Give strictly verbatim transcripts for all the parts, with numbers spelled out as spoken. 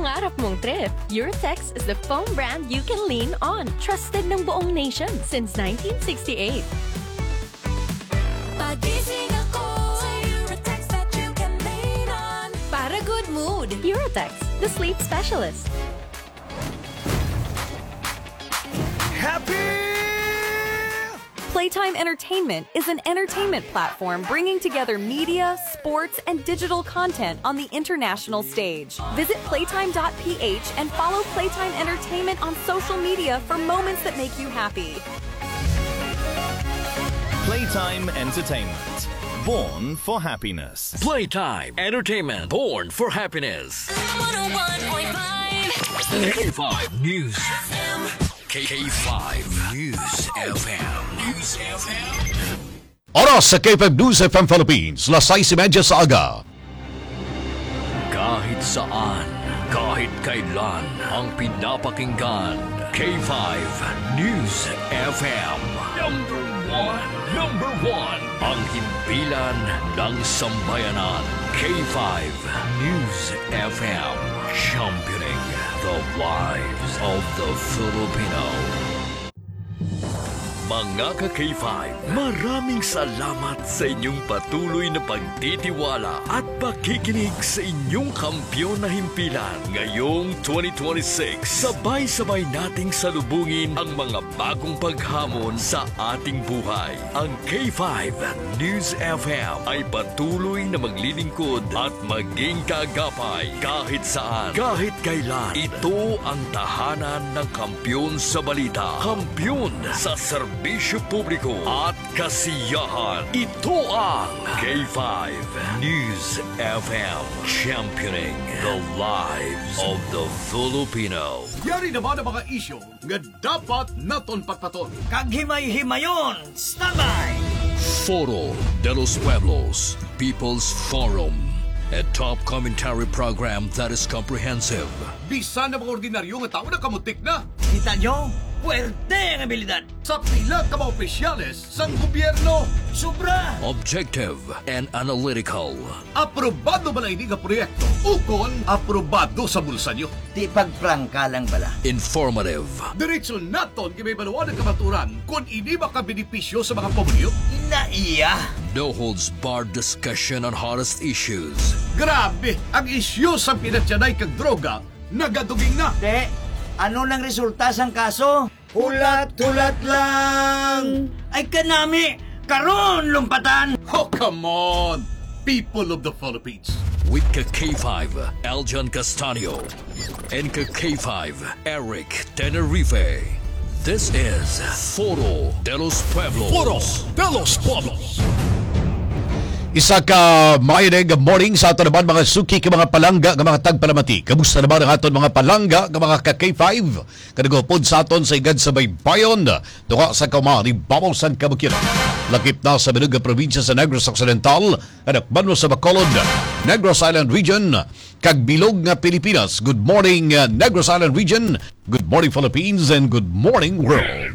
pangarap mong trip, Eurotex is the foam brand you can lean on. Trusted ng buong nation since nineteen sixty-eight. Pagising ako sa Eurotex that you can lean on. Para good mood, Eurotex, the sleep specialist. Happy! Playtime Entertainment is an entertainment platform bringing together media, sports, and digital content on the international stage. Visit playtime dot p h and follow Playtime Entertainment on social media for moments that make you happy. Playtime Entertainment. Born for happiness. Playtime Entertainment. Born for happiness. one oh one point five K five News. K five News F M. News F M. Oras sa K five News F M Philippines, alas sais trenta sa aga. Kahit saan, kahit kailan, ang pinapakinggan. K five News F M. Number one. Number one. Ang himpilan ng sambayanan. K five News F M. Championing the lives of the Filipino. Mga ka-K five, maraming salamat sa inyong patuloy na pagtitiwala at pakikinig sa inyong kampyon na himpilan. Ngayong twenty twenty-six, sabay-sabay nating salubungin ang mga bagong paghamon sa ating buhay. Ang K five News F M ay patuloy na maglilingkod at maging kaagapay kahit saan, kahit kailan. Ito ang tahanan ng kampyon sa balita, kampyon sa serbisyo Bisyo publiko at kasiyahan. Ito ang K five News F M, championing the lives of the Filipino. Yari naman ang mga isyo nga dapat naton patpaton. Kaghimay-himayon, standby! Foro de los Pueblos, People's Forum, a top commentary program that is comprehensive. Bisan na mga ordinaryo nga tao na kamutik na. Kita nyo? Puerte ang abilidad. Sa pila ka mga opisyales sang gobyerno. Sobra! Objective and analytical. Aprobado ba na ini nga proyekto? Ukon, aprobado sa bulsa nyo. Di pagprangka lang bala. Informative. Diretso naton kay may baluan ng kamaturan kung ini makabenepisyo sa mga pamilyo. Inaiya! No holds barred discussion on hottest issues. Grabe! Ang isyu sa pinatyanay kag droga nagaduging na. De, ano nang resulta sang kaso? Hulat-hulat lang! Ay kanami! Karon lumpatan! Oh, come on! People of the Philippines. With K five, Aljan Castanio. And K five, Eric Tenerife. This is Foro de los Pueblos. Foro de los Pueblos. Isa ka maayong morning sa ato naman mga suki ka mga palangga ka mga tagpalamati. Kamusta naman ang aton mga palangga ka mga ka-K five? Kanagopod sa aton sa igad sa Baybayon. Tuka sa Kamari, Babaw-San Kabukiran. Lakip na sa Benuga Provincia sa Negros Occidental. Anakban mo sa Bacolod, Negros Island Region. Kagbilog nga Pilipinas. Good morning uh, Negros Island Region. Good morning Philippines and good morning world.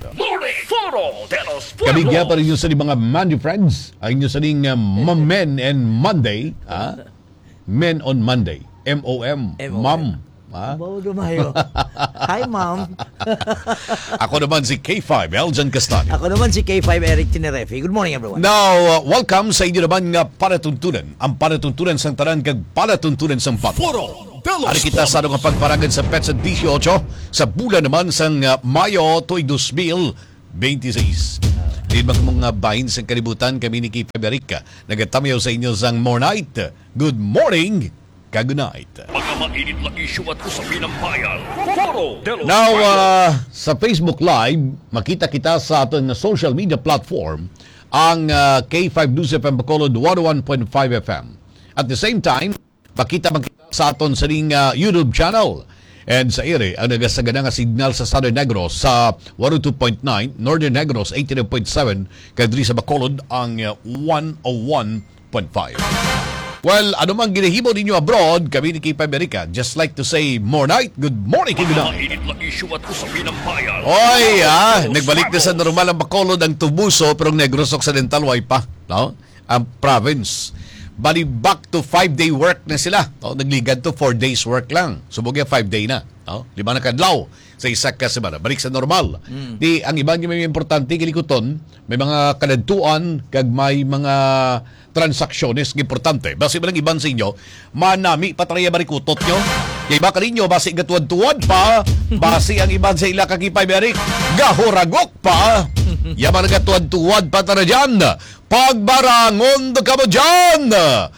Kami kaya pa rin yung sa mga Monday friends. Ang yung sa ning uh, Men and Monday. Ha? Men on Monday. M O M. Mom. Ha? Hi, Mom. Ako naman si K five, Aljan Castanio. Ako naman si K five, Eric Tenerife. Good morning, everyone. Now, uh, welcome sa inyo naman nga palatuntunan. Ang palatuntunan sang tanan kag palatuntunan sang pag. Ari kita sa nga pagparangan sa Petsa eighteen sa bulan naman sang uh, Mayo twenty twenty-six. Di ba mga bahin sa kalibutan kami ni K five Eric nagatamayaw sa inyo sang more night. Good morning, good night. Mga mainit na issue at usapin ng bayan. Foro de los Now, uh, sa Facebook Live, makita kita sa ating social media platform ang uh, K five News F M Bacolod one oh one point five F M. At the same time, makita makita sa aton sa ring uh, YouTube channel. And sa ere, ang nagasagana nga signal sa Southern Negros sa one oh two point nine, Northern Negros eighty-nine point seven, kadri sa Bacolod ang uh, one oh one point five. Well, ano mang ginahimo ninyo abroad, kami ni K five America, just like to say, more night, good morning, good night. mainit na issue at usapin ng bayan. Oy, ah, nagbalik na sa normal ang Bacolod ang Tubuso, pero ang Negros Occidental, way pa, no? Ang province. Bali back to five-day work na sila. Oh, nagligad to four days work lang. Subog yung five-day na. Oh, lima na kadlaw sa isa ka semana. Balik sa normal. Mm. Di, ang iba nga may importante kilikuton, may mga kaladtuan, kag may mga transaksyonez importante. Basi ba ng iban sa inyo, manami patraya barikutot nyo? Kaya iba ka ninyo, basi gatuwad-tuwad pa, basi ang iban sa ila kakipay berik, gahuragok pa, yaman gatuwad-tuwad pa tara dyan, pagbarangon do ka mo dyan,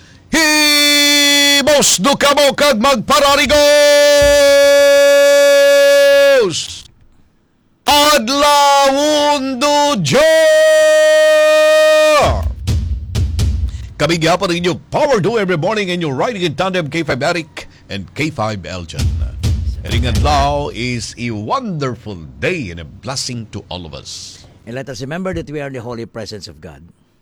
hibos do ka mo kag magpararigos, adlawon do dyan. Kami gihapon ng inyo Power Do every morning and you're riding in tandem K five Eric and K five Eljan. Ringan Lao is a wonderful day and a blessing to all of us. And let us remember that we are in the holy presence of God.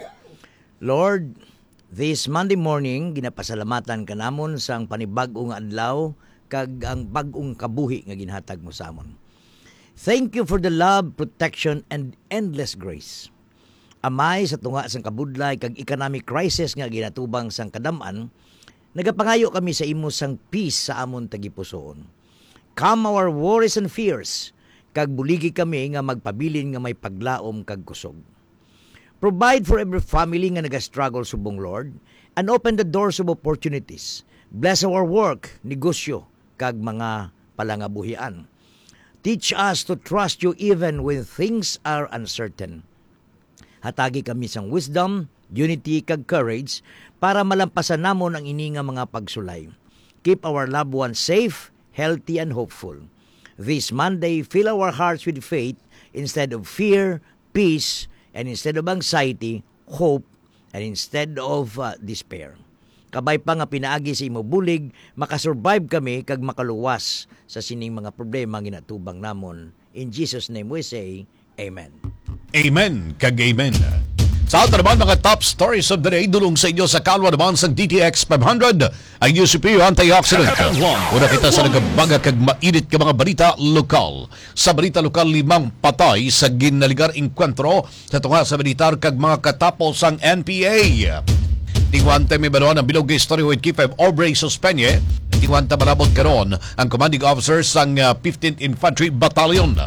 Lord, this Monday morning, ginapasalamatan ka namon sa ang panibag-ong adlaw kag ang bag-ong kabuhi nga ginhatag mo sa amon. Thank you for the love, protection, and endless grace. Amay sa tunga sang kabudlay kag economic crisis nga ginatubang sang kadam-an, nagapangayo kami sa imo sang peace sa amon tagipusoon. Calm our worries and fears, kag buligi kami nga magpabilin nga may paglaom kag kusog. Provide for every family nga nagastruggle subong Lord, and open the doors of opportunities. Bless our work, negosyo, kag mga palangabuhian. Teach us to trust you even when things are uncertain. Hatagi kami sang wisdom, unity, kag courage para malampasan namon ang ini nga mga pagsulay. Keep our loved ones safe, healthy, and hopeful. This Monday, fill our hearts with faith instead of fear, peace, and instead of anxiety, hope, and instead of uh, despair. Kabay pa nga pinaagi sa imo bulig, makasurvive kami kag makaluwas sa sining mga problema ginatubang namon. In Jesus' name we say, Amen. Amen kag amen. Sa ato naman mga top stories of the day, dulong sa inyo sa kalwa naman sa D T X five hundred, ang U C P antioxidant. Una kita sa nagabaga kag mainit ka mga balita lokal. Sa balita lokal, limang patay sa ginaligar inkwentro sa tunga sa militar kag mga katapos ang N P A. Tingwanta may baluan ang bilog history with K five Aubrey Suspenye. Tingwanta malabot karon ang commanding officer sang uh, fifteenth Infantry Battalion.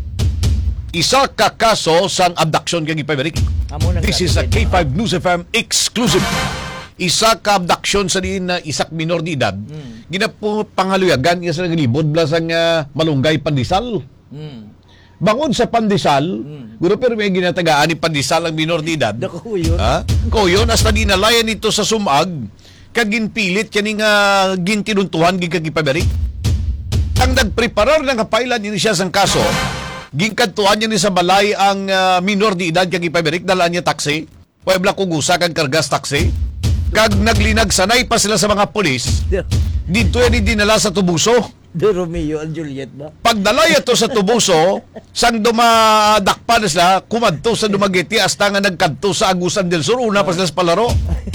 Isa ka kaso sang abduction kag ipaberik. This is a K five News F M exclusive. Isa ka abduction sa din na isak minor de edad. Mm. Ginapo pangaluyagan iya sa naglibod bla sang uh, malunggay pandisal. Mm. Bangon sa pandisal, mm. guro pero may ginatagaan ni pandisal ang minor de edad. Kuyon. Ha? Kuyon hasta dinalayan nito sa sumag kag ginpilit kani nga gintinuntuhan gid kag ipaberik. Ang nagpreparar ng kapailan ni siya sang kaso. Gingkantuan niya ni sa balay ang uh, minor de edad kag ipaberik, dalaan niya taxi. Puebla kugusa kag kargas taxi. Kag naglinag sanay pa sila sa mga pulis. Dito yan dinala sa Tubuso. Do Romeo and Juliet ba? Pagdala ito sa Tubuso, sang dumadakpa na sila, kumadto sa Dumaguete, hasta nga nagkanto sa Agusan del Sur, una pa sila sa palaro.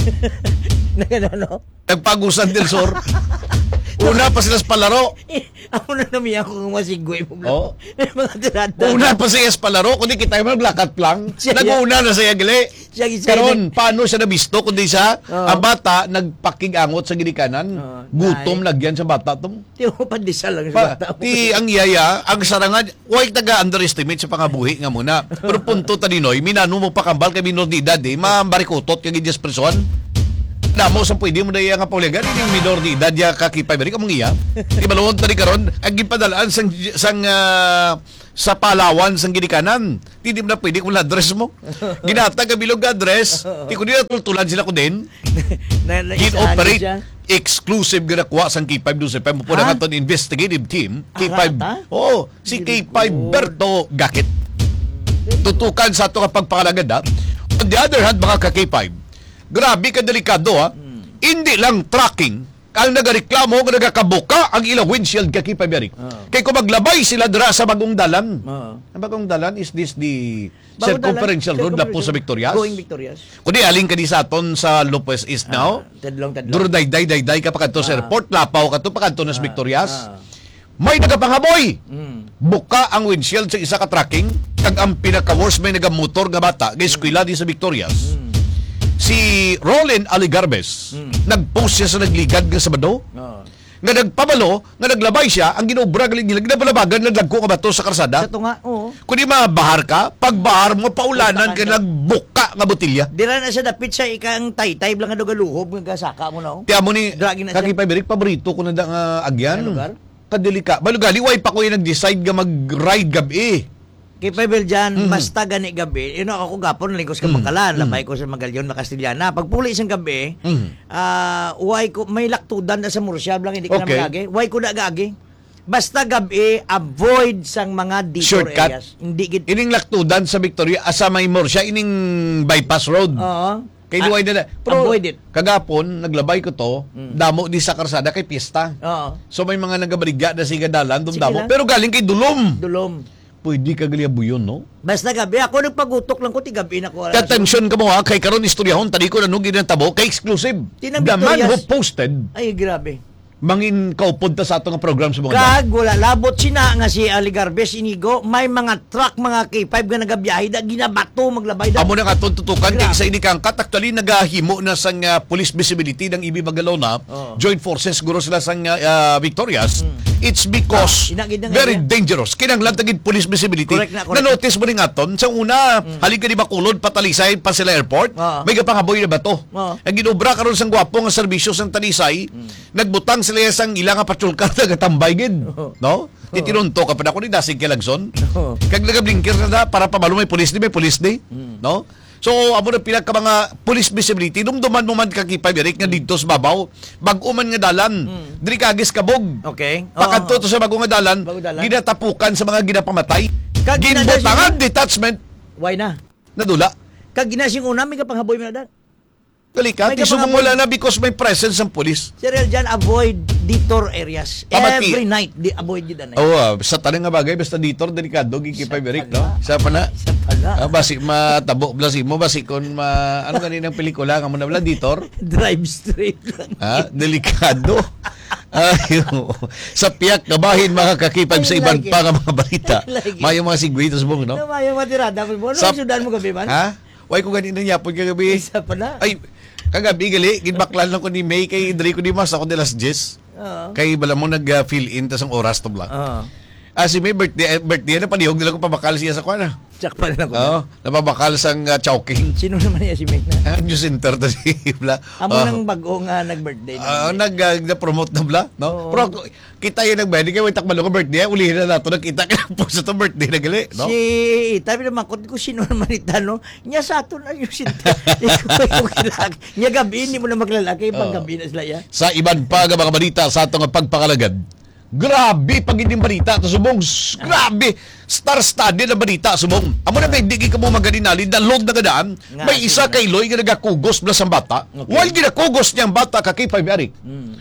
Nagano? Nagpagusan del Sur. Una pa sila sa palaro. Eh, ako na nami ako ng masigway mo. Oh. Mga tirada. Una pa siya sa palaro, kundi kita yung maglakat lang. Siya- Nag-una na siya gali. Siya- siya- Karon, paano siya nabisto? Kundi siya, Oh. ang bata, nagpakigangot sa ginikanan. Oh, Gutom, nay. lagyan sa bata. Tum. Di mo pandisal lang sa Pa, bata. ti ang yaya, ang sarangan, huwag taga-underestimate sa pangabuhi nga muna. Pero punto taninoy, minano mo pa kambal kay minor de edad, eh, mabarikutot kag idyas preson. Namo sa pwede mo na iya nga pauligan, hindi yung minor de edad ya kakipay, balik among iya. Di balawon tani karon, ang gipadalaan sang, sang uh, sa Palawan, sang ginikanan. Hindi mo na pwede kung address mo. Ginata ka bilog address, di ko nila tultulan sila ko din. na, na, Gin-operate siya. exclusive gina kuha sang K five News F M mo po Ha? na katon investigative team K five. Ah, ata? Oh, si K five Berto Gakit. Tutukan sa ato nga pagpakalagad ha. On the other hand, mga ka-K five, grabe ka delikado ha. Hindi lang tracking ang nagareklamo nga nagakabuka ang ilang windshield ka K five Eric. Kay kung maglabay sila dira sa bagong dalan. Oo. Ang bagong dalan is this the Bagong circumferential dalan, road na po sa Victorias? Going Victorias. Kundi aling ka di sa aton sa Lopez East now. Tadlong, tadlong. Duro day day day day ka pa kadto sa airport, lapaw ka to pa kadto nas Victorias. ah. May nagapanghaboy. Mm. Buka ang windshield sa isa ka tracking kag ang pinaka worst may nagamotor nga bata, ga eskwela di sa Victorias. Mm. si Roland Aligarbes, nag-post siya sa nagligad nga Sabado, Oo. nga nagpabalo, nga naglabay siya, ang ginobra galing nila, ginabalabagan, naglagko ka ba to sa karsada? Sa tunga, oo. Kung di mabahar ka, pag bahar mo, paulanan ka, Puta ka nagbuka nga botilya. Dira na sa dapit sa ikang tay-tay lang nga dogaluhob nga saka mo na. oh. Tiya mo ni, Dragi na siya. kakipay Berik, paborito ko na da nga agyan. Sa lugar? Kadilika. Balugali, way pa ko yung nag-decide nga mag-ride gabi. Kay Pebel dyan, basta gani gabi, yun ako gapon, lingkos ka Bangkalan, labay ko sa Magalyon na Castellana. Pag puli isang gabi, ah, way ko, may laktudan na sa Murcia, lang hindi ka Okay. na magagi. Way ko na gagi. Basta gabi, avoid sang mga detour Shortcut. areas. Hindi gid. Ining laktudan sa Victoria, asa may Murcia, ining bypass road. Oo. Kay Ah, Duway na na. avoid it. Kagapon, naglabay ko to, damo di sa karsada kay pista. Oo. So may mga nagabaligya na siga dalan, Sige dumdamo. lang. Pero galing kay Dulom. Dulom. Pwede ka galiabuyon, no? Basta gabi, ako nagpagutok lang ko, ti gabi na ko. Kaya attention ka mo ha, kay karon istoryahon, tadi ko nanong ginatabo, kay exclusive. Tinang The man Victorias. who posted, Ay, grabe. mangin kaupod ta sa atong program sa mga Kag wala labot sina nga si Aligarbes Inigo, may mga truck mga K five nga nagabiyahe da ginabato maglabay da. Amo na nga tututukan kay Grabe. sa ini kang kat actually nagahimo na sang uh, police visibility ng I B I Magalona, Oo. joint forces guro sila sang uh, Victorias. It's because Ah, inagid na nga very yan. dangerous. Kinanglan tagid police visibility. Correct na, correct. Na-notice mo rin aton sa una, halika di Bacolod patalisay pa sila airport. Oo. May kapangaboy na bato. Oo. Ang ginobra karon sang gwapo nga serbisyo sang Talisay, nagbutang sila sang ilang nga patrol car nagatambay gid. No? Titinunto ka pa na ko ni Dasig Kelagson. Oo. Kag nagablinker na na para pabalo may police day, may police day. No? So, amo na pila ka mga police visibility. Dumduman mo man kakipay, Eric, nga dito sa babaw. Bag-uman nga dalan. Diri kagis kabog. Okay. Oo, Pakanto oo. to sa bagong nga dalan, Bagong dalan. ginatapukan sa mga ginapamatay. Kag Ginbutangan, ginadasig- detachment, Why na? nadula. Kag ginasing una may kapanghaboy mo na da. Gali ka, May tisubong kapanghaboy. wala na because may presence ng police. Sir dyan avoid detour areas. Pamati. Every night di avoid gid na. Oo, oh, sa tanang nga bagay, basta dito, delikado, gikipay, Eric, no? Sa pa na. Sa pala. Ah, basi matabo blasi mo basi kon ma ano ganinang pelikula nga mo na bala ditor Drive straight lang. ha delikado. Ay, oo. Sa piyak kabahin mga kakipag sa I iban like pa it. nga mga balita. I like it. Mayo mga sigwitos mo no. No, mayo matirada mo. Ano Sa- sudan mo gabi man? Ha? Way ko ganin na yapon kagabi. Isa pa na. Ay, kagabi gali ginbaklan lang ko ni May kay Dre ko di mas ako de las Jess. Oo. Kay bala mo nag-fill in tas ang oras to bla. Oo. Ah, si May birthday, eh, birthday na panihog nila ko pabakal siya sa kwana. Tsak pa rin ako. Oo, napabakal sang uh, chowking. Sino naman niya si May na? Ah, New Center to si bla. Amo Oo. nang bago nga nag-birthday. Ah, na. nag uh, na-promote na bla, no? Oo. Pero kita yun nag-birthday kayo, takbalo ko birthday, ulihin na nato nakita ka po sa to birthday na gali, no? Si tabi naman ko ko sino naman ita no. Nya sa aton na yung sinta. Ikaw kilak. Nya gabi ni mo na maglalaki pag gabi na sila ya. Sa iban pa nga mga balita sa atong pagpakalagad. Grabe pag hindi balita to subong. s- Grabe star-studded na balita subong. Amo na kay digi ka mo maganinali dalog na gadaan. Nga, May isa sige. kay Loy nga nagakugos bla sa bata. Okay. While ginakugos niyang bata kakipay Eric.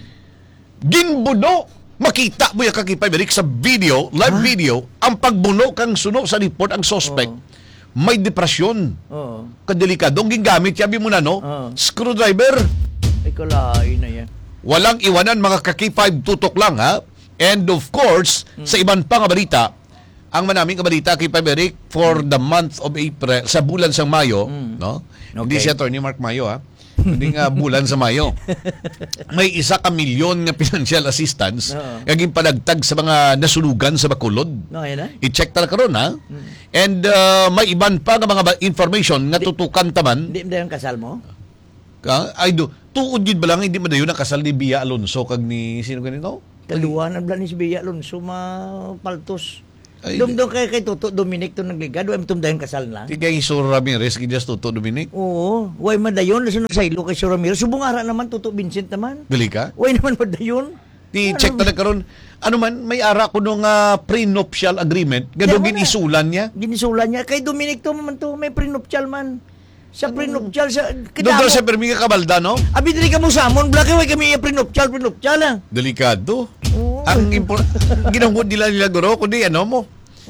Ginbuno. Makita mo yung kakipay Eric sa video, live video, ang pagbuno kang suno sa report ang suspect. May depresyon. Oo. Kadelikadong gingamit yabi mo na no. Oo. Screwdriver. Ay kalain na yan. Walang iwanan mga kakipay, tutok lang ha. And of course, sa iban pa nga balita, ang manaming kabalita kay Paberic for the month of April, sa bulan sa Mayo, no? Hindi Okay. siya Attorney Mark Mayo ha. Hindi nga bulan sa Mayo. May isa ka milyon nga financial assistance Oo. nga ginpanagtag sa mga nasulugan sa Bacolod. No, yan na. I-check talaga karon ha. And uh, may iban pa nga mga ba- information nga tutukan taman. Hindi mo yung kasal mo? Ka, ay do, tuod gid ba lang hindi man dayon ang kasal ni Bia Alonso kag ni sino ganito? Kaluwa na bla ni si Bia Alonso mapaltos. Ay, Dumdum kay kay Toto Dominic to nagligad, way tumdayon kasal na. Ti kay Sir Ramirez kay just Toto Dominic. Oo, way madayon lasun sa ilo kay Sir Ramiro. Subong ara naman Toto Vincent naman. Gali ka? Way naman madayon. Ti check talaga karon. Ano man may ara ko nung uh, prenuptial agreement Kaya gadong mo na. isulan niya. Ginisulan niya kay Dominic to man to may prenuptial man. Sa prenuptial sa Doon kadamo. sa permi ka kabalda no? Abi diri ka mo samon blaki way kami prenuptial prenuptial ah. Delikado. Oo. Ang impor- ginungod nila nila guro kundi ano mo.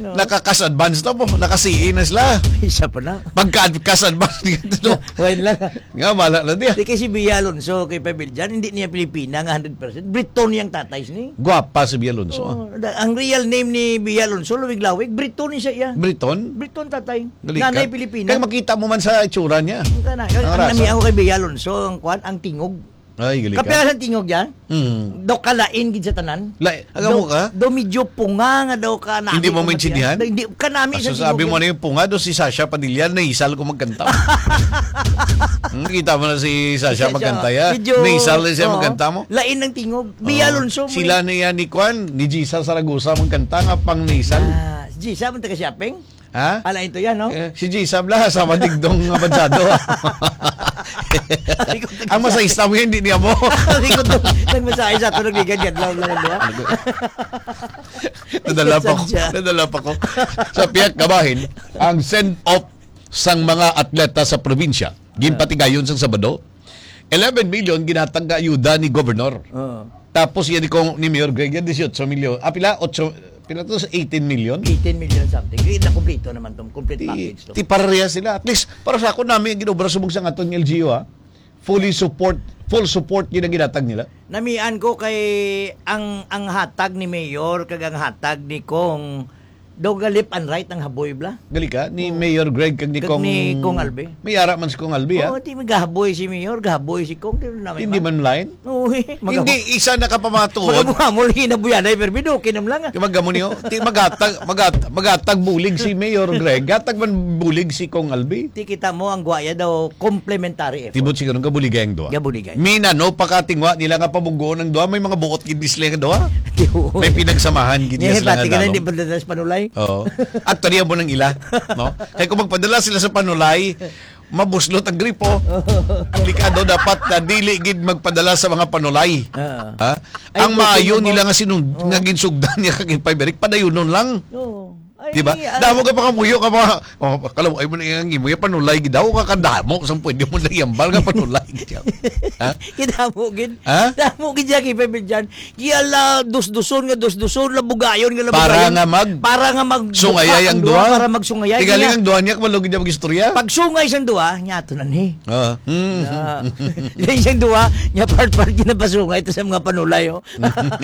No. Nakakas-advance na po. Nakasiin na sila. Isa pa na. Pagka-kas-advance dito. Wala lang. Nga, mala na diya. Di kasi Bia Alonso kay Pebeljan, hindi niya Pilipina nga one hundred percent. Briton yung tatay ni. Guwapa si Bia Alonso. ah. Oh, da- ang real name ni Bia Alonso, Luwig-Lawig, Briton siya iya. Briton? Briton tatay. Galing ka. Nanay Pilipina. Kaya makita mo man sa itsura niya. Ang kana. Ang Ang rasa. nami ako kay Bia Alonso, ang kwan, ang tingog. Ay, galing ka. Kapila sa tingog yan? Hmm. Do kalain gid sa tanan. La, agam mo ka? Do medyo punga nga daw ka nami. Hindi mo maintindihan? Do- Hindi kanami sa So, sabi mo na yung punga doon si Sasha Padilla, naisal ko magkanta. Hmm, Kita mo na si Sasha magkanta ya. Medyo- Naisal na siya oo. magkanta mo. Lain ng tingog. Bia Oo. Alonso. mo Sila na yan ni Kwan, ni Gisa Saragosa magkanta nga pang naisal. Ah, Gisa, punta ka shopping? Ha? Ala ito yan, no? Eh, si Gisab lah sama digdong nga badsado. Ang masayista mo yan, hindi niya mo. Hindi ko ito, nagmasahe sa ito, nagligad-gad lang lang niya. Nadala pa ko. Nadala pa ko. Sa Piyak Kabahin, ang send-off sang mga atleta sa probinsya. Ginpatigayon sang Sabado. eleven million ginatang ayuda ni Governor. Oo. Tapos yan ni, ni Mayor Greg, yan eighteen million. Ah, pila? eight, pila to? eighteen million? eighteen million something. Hindi na kumplito naman to. Complete Ti, package to. ti pareha sila. At least, para sa ako namin, ginobra subong sa aton ng L G U, ha? Fully support, full support yun ang ginatag nila. Namian ko kay ang ang hatag ni Mayor kag ang hatag ni Kong daw galip and right ang haboy bla. Gali ka, ni Mayor Greg kag ni Kag Kong... ni Kong Albe. May ara man si Kong Albe, ha? Oo, di magahaboy si Mayor, gahaboy si Kong. Di namin Hindi man line? Oo, eh. Hindi, isa nakapamatuod. Magabuhamol, hinabuyan ay perbido, kinam lang ah. Magamo niyo, ti magatag magat, magatag bulig si Mayor Greg, gatag man bulig si Kong Albi. Ti kita mo ang guaya daw complementary effort. Tibot siguro nga buligay ang duha. Gabuligay. Mina no pakatingwa nila nga pamunggoon ng duha, may mga buot gid sila nga duha. Oo. May pinagsamahan gid Ngayon, sila pati nga ka na hindi dalom. pa dadalas panulay. Oo. At tariyan mo ng ila, no? Kaya kung magpadala sila sa panulay, mabuslot ang gripo. Ang likado dapat na dili gid magpadala sa mga panulay. Ah. Ha? Ay, Ang maayo mo- nila nga sinun nga ginsugdan niya kag Payberik padayonon lang. Oo. Ay, Di ba? ano- Damo ka pa kamuyo ka pa. Oh, kalaw ay mo na yang imo ya panulay gid daw ka kadamo sa pwede mo na iyambal nga panulay gid. Ha? Kidamo gid. Ha? Damo gid ya kay Pebeljan. Kiyala dus-duson nga dus-duson la bugayon nga la Para bugayon. nga mag para nga mag Sungayay ang duha. para magsungayay. Tigaling Kaya, ang duha niya kung gid magistorya. pag sungay sang duha, nyato na ni. Ah. Hmm. Ah, Yung sang duha, nya part-part ginapasungay ito sa mga panulay oh.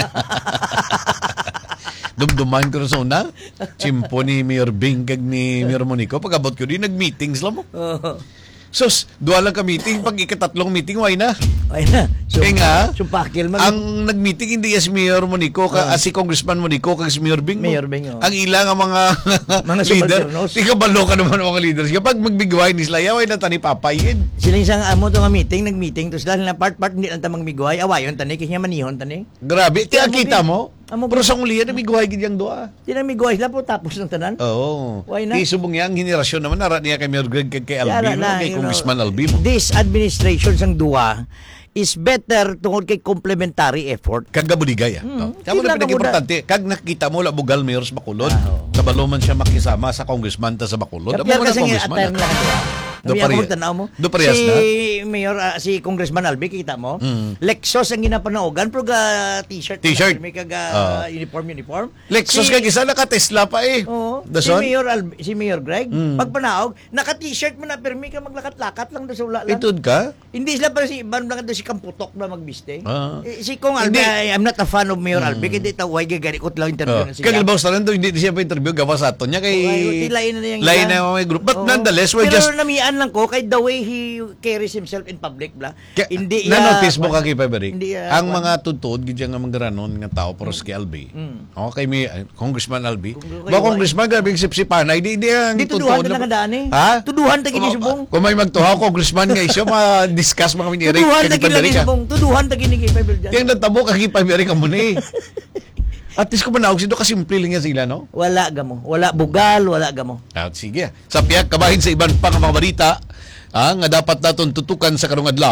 Dumduman ko na sa una. Chimpo ni Mayor Bing kag ni Mayor Monico. Pag-abot ko din, nag-meetings lang mo. Oo. Sus, duha lang ka meeting. Pag ikatatlong meeting, why na? Ay na. So, Kaya nga, sumpakil mag ang nag-meeting hindi si Mayor Monico, ka, ah, si Congressman Monico, kag si Mayor Bing. mo. Mayor Bing, oh. Ang ilang ang mga, Mga leader. subalternos. Di ka balo ka naman ang mga leaders. Kapag magbigway ni sila, yaway na tani papayid. sila isang amo to nga meeting, nag-meeting to sila na part-part hindi lang ta magmigway. Awayon tani kaya manihon tani. Grabe. Tiya, Amo, kita Bing. mo? Amo, Pero Bing. sa ulian, nabigway gid yang doa. Sila migway sila po tapos ng tanan. Oo. Why not? Di subong yan, henerasyon naman, nara niya kay Mayor Greg kag kay Kaya Albi, na, kay you know, Congressman Albi mo. This administration sang duwa is better tungod kay complementary effort. Kag gabuligay ah. Hmm. No? Kamo Sila na pinag-importante, kag nakita mo la bugal mayor sa Bacolod. Ah, oo. Kabalo man siya makisama sa congressman ta sa Bacolod. Amo Kapiyar man ang kasi nga congressman. attire ah. lang duwa. Do Nabi ako pare- magtanaw mo. do parehas si na? Mayor, ah, si Congressman Albi, kita mo? Mm. Lexus ang ginapanaogan, pero ga t-shirt. T-shirt. May kaga Ah. uniform, uniform. Lexus kag isa naka-Tesla pa eh. Oo. Si Dason? Mayor Albi, si Mayor Greg, Mm. pag panaog, naka-t-shirt mo na, permi ka maglakat-lakat lang doon sa ula lang. Itud ka? Hindi sila para si Iban lang doon si Kamputok na magbiste. Ah. Eh, si Kong Albi, Hindi. I'm not a fan of Mayor Albi, hindi ito, why gagarikot lang interview Oh. na siya. Kag ilbaw sa nando hindi siya pa interview gawa sa aton niya kay Okay, lain na niyang lain ilan. na may group. But Oo. nonetheless, we're Pero just namian lang ko, kay the way he carries himself in public, bla, Kaya, hindi na-notice mo kwan- kay Pabrik, hindi, ah, ang kwan- mga tutuod, gidya nga mga ranon nga tao, pero si Albi. Mm. O, kay may, uh, Congressman Albi. Kung- Ba, Congressman, grabe yung sipsipan. Ay, di, di, ang Di tuduhan tutuod ka lang kadaan eh. Ha? Tuduhan tagi ni Kung- subong. Kung may magtuhaw, Congressman nga isyo, ma-discuss mga minirek. Tuduhan kay tagi lang ni Pabrik, ah. subong. Tuduhan tagi ni kay Pabrik dyan. Kaya natabo, kay Pabrik ka muna eh. At least kung manawag sila, kasimple lang yan sila, no? Wala gamo. Wala bugal, wala gamo. At sige. Sa piyak, kabahin sa iban pang mga balita, ah, nga dapat naton tutukan sa karong adlaw.